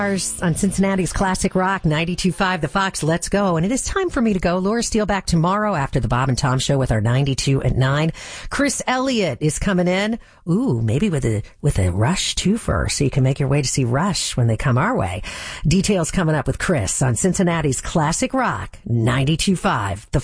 On Cincinnati's Classic Rock 92.5 The Fox. Let's go. And it is time for me to go. Laura Steele back tomorrow after the Bob and Tom Show with our 92 at 9. Chris Elliott is coming in. Ooh, maybe with a Rush twofer, so you can make your way to see Rush when they come our way. Details coming up with Chris on Cincinnati's Classic Rock 92.5 The